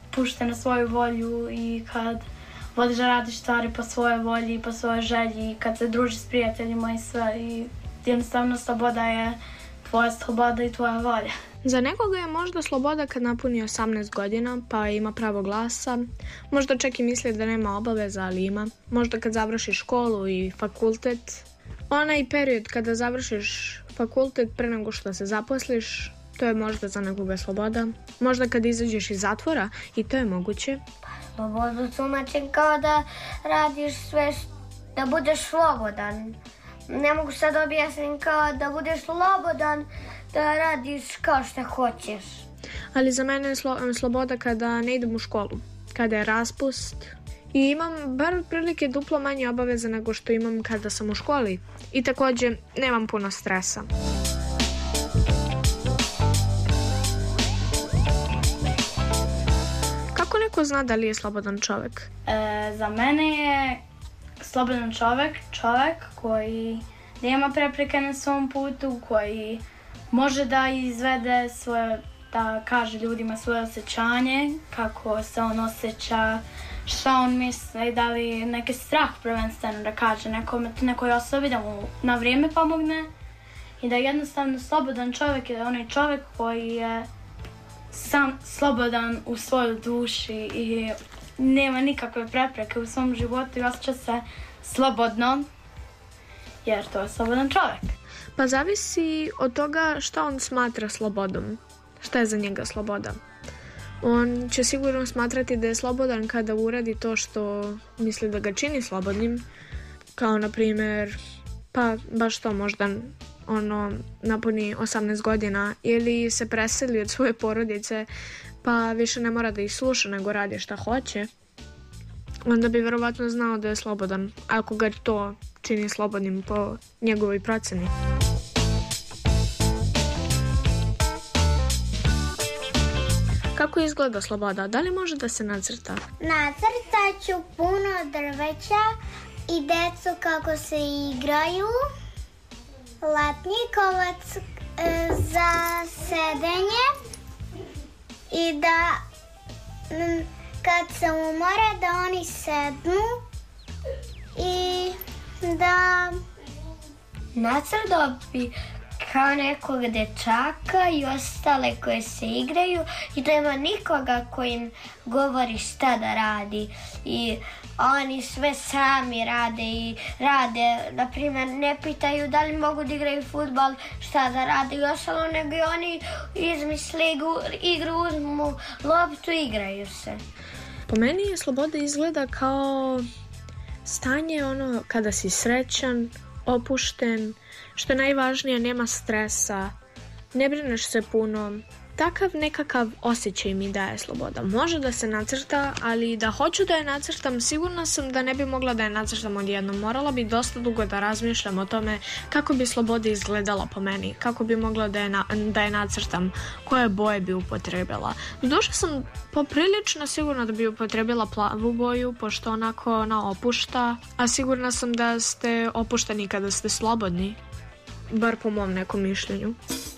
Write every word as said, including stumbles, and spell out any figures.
pušten na svoju volju i kad voliš da radiš stvari po svojoj volji i po svojoj želji, kad se družiš s prijateljima i sve. I jednostavno sloboda je tvoja sloboda i tvoja volja. Za nekoga je možda sloboda kad napuni osamnaest godina pa ima pravo glasa, možda čak i misli da nema obaveza, ali ima. Možda kad završiš školu i fakultet, onaj period kada završiš fakultet pre nego što se zaposliš, to je možda za nekoga sloboda. Možda kad izađeš iz zatvora i to je moguće. Slobodu tumačim kao da radiš sve, da budeš slobodan. Ne mogu sad objasnim kao da budeš slobodan, da radiš kao što hoćeš. Ali za mene je slo- sloboda kada ne idem u školu, kada je raspust i imam bar otprilike duplo manje obaveza nego što imam kada sam u školi. I također nemam puno stresa. Kako neko zna da li je slobodan čovjek? E, za mene je slobodan čovjek čovjek koji nema prepreke na svom putu, koji može da izvede svoje, da kaže ljudima svoje osjećanje, kako se on osjeća, šta on misli, da li neki strah prvenstveno da kaže nekome, nekoj osobi da mu na vrijeme pomogne i da jednostavno slobodan čovjek je onaj čovjek koji je sam slobodan u svojoj duši i nema nikakve prepreke u svom životu i osjeća se slobodno jer to je slobodan čovjek. Pa zavisi od toga šta on smatra slobodom. Šta je za njega sloboda? On će sigurno smatrati da je slobodan kada uradi to što misli da ga čini slobodnim, kao na primjer, pa baš to možda ono napuni osamnaest godina ili se preseli od svoje porodice pa više ne mora da ih sluša nego radi šta hoće, onda bi vjerovatno znao da je slobodan, ako ga to čini slobodnim po njegovoj proceni. Kako izgleda sloboda? Da li može da se nacrta? Nacrtat ću puno drveća i decu kako se igraju, latnikovac e, za sedenje i da m, kad se umore da oni sednu i da nacrtao bi kao nekog dečaka i ostale koje se igraju i da nema nikoga koji im govori šta da radi i oni sve sami rade i rade, na primjer ne pitaju da li mogu da igraju fudbal, šta da rade i ostalo, nego oni izmisle igru, igru, uzmu loptu i igraju se. Po meni je sloboda izgleda kao stanje ono kada si srećan, opušten, što je najvažnije, nema stresa, ne brineš se puno. Takav nekakav osjećaj mi daje sloboda. Može da se nacrta, ali da hoću da je nacrtam, sigurna sam da ne bi mogla da je nacrtam odjednom. Morala bi dosta dugo da razmišljam o tome kako bi sloboda izgledala po meni, kako bi mogla da je, na, da je nacrtam, koje boje bi upotrebila. Doduše sam poprilično sigurna da bi upotrebila plavu boju, pošto onako ona opušta, a sigurna sam da ste opušteni kada ste slobodni, bar po mom nekom mišljenju.